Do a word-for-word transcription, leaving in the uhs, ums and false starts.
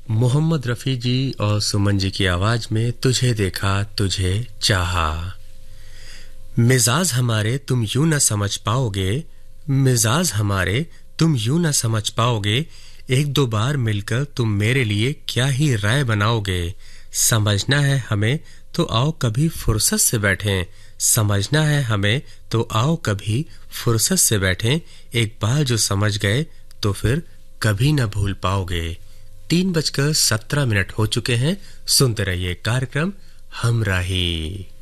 मोहम्मद रफ़ी जी और सुमन जी की आवाज में तुझे देखा तुझे चाहा। मिजाज हमारे तुम यूं न समझ पाओगे, मिजाज हमारे तुम यूं न समझ पाओगे, एक दो बार मिलकर तुम मेरे लिए क्या ही राय बनाओगे। समझना है हमें तो आओ कभी फुर्सत से बैठें, समझना है हमें तो आओ कभी फुर्सत से बैठें, एक बार जो समझ गए तो फिर कभी न भूल पाओगे। तीन बजकर सत्रह मिनट हो चुके हैं। सुनते रहिए कार्यक्रम हमराही।